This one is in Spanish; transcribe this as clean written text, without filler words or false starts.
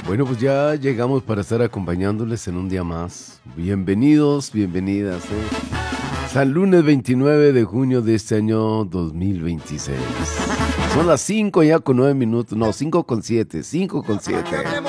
Bueno, pues ya llegamos para estar acompañándoles en un día más. Bienvenidos, bienvenidas. San lunes 29 de junio de este año 2026. Son las 5 ya con 9 minutos. No, 5 con 7. 5 con 7.